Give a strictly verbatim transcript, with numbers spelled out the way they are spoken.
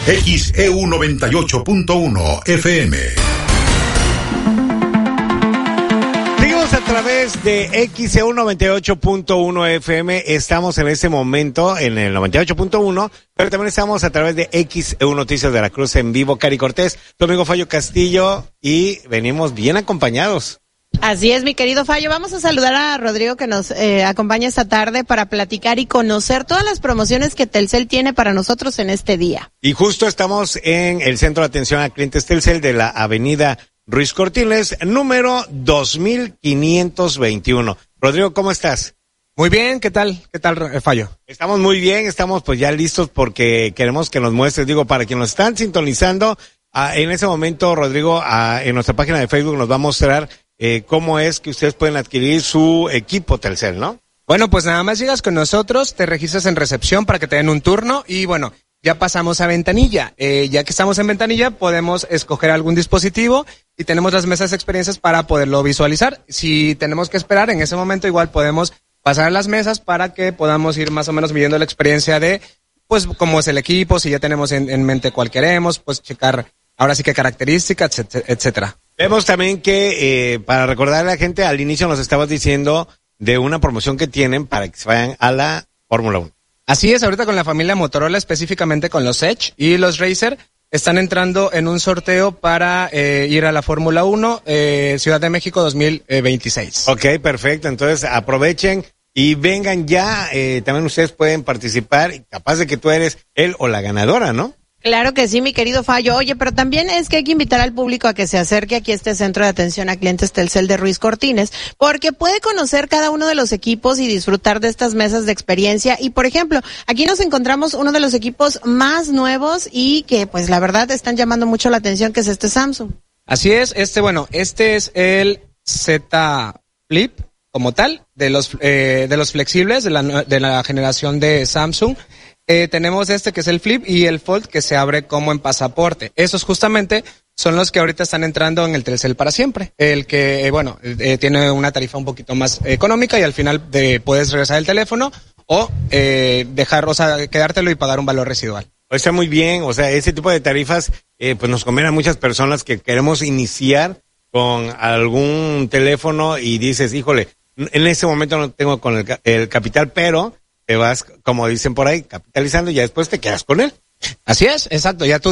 X E U noventa y ocho punto uno F M. Seguimos a través de X E U noventa y ocho punto uno F M. Estamos en este momento en el noventa y ocho punto uno, pero también estamos a través de X E U Noticias de la Cruz en vivo. Cari Cortés, Domingo Fallo Castillo, y venimos bien acompañados. Así es, mi querido Fallo. Vamos a saludar a Rodrigo, que nos eh, acompaña esta tarde para platicar y conocer todas las promociones que Telcel tiene para nosotros en este día. Y justo estamos en el Centro de Atención a Clientes Telcel de la Avenida Ruiz Cortines, número dos mil quinientos veintiuno. Rodrigo, ¿cómo estás? Muy bien, ¿qué tal? ¿Qué tal, Fallo? Estamos muy bien, estamos pues ya listos porque queremos que nos muestres, digo, para quienes nos están sintonizando, ah, en ese momento, Rodrigo, ah, en nuestra página de Facebook nos va a mostrar eh, cómo es que ustedes pueden adquirir su equipo Telcel, ¿no? Bueno, pues nada más llegas con nosotros, te registras en recepción para que te den un turno y bueno, ya pasamos a ventanilla. Eh, ya que estamos en ventanilla, podemos escoger algún dispositivo y tenemos las mesas de experiencias para poderlo visualizar. Si tenemos que esperar, en ese momento igual podemos pasar a las mesas para que podamos ir más o menos midiendo la experiencia de, pues, cómo es el equipo, si ya tenemos en, en mente cuál queremos, pues checar ahora sí qué características, etcétera. Vemos también que, eh, para recordarle a la gente, al inicio nos estabas diciendo de una promoción que tienen para que se vayan a la Fórmula uno. Así es, ahorita con la familia Motorola, específicamente con los Edge y los Razer, están entrando en un sorteo para eh, ir a la Fórmula uno, eh, Ciudad de México dos mil veintiséis. Ok, perfecto. Entonces aprovechen y vengan ya. Eh, también ustedes pueden participar, y capaz de que tú eres él o la ganadora, ¿no? Claro que sí, mi querido Fallo. Oye, pero también es que hay que invitar al público a que se acerque aquí a este Centro de Atención a Clientes Telcel de Ruiz Cortines, porque puede conocer cada uno de los equipos y disfrutar de estas mesas de experiencia. Y, por ejemplo, aquí nos encontramos uno de los equipos más nuevos y que, pues, la verdad, están llamando mucho la atención, que es este Samsung. Así es, este, bueno, este es el Z Flip como tal, de los, eh, de los flexibles de la, de la generación de Samsung. Eh, tenemos este que es el Flip y el Fold que se abre como en pasaporte. Esos justamente son los que ahorita están entrando en el Telcel para siempre. El que, eh, bueno, eh, tiene una tarifa un poquito más económica y al final de, puedes regresar el teléfono o eh, dejar, o sea, quedártelo y pagar un valor residual. Está muy bien, o sea, ese tipo de tarifas eh, pues nos conviene a muchas personas que queremos iniciar con algún teléfono y dices, híjole, en ese momento no tengo con el, el capital, pero te vas, como dicen por ahí, capitalizando y ya después te quedas con él. Así es, exacto, ya tú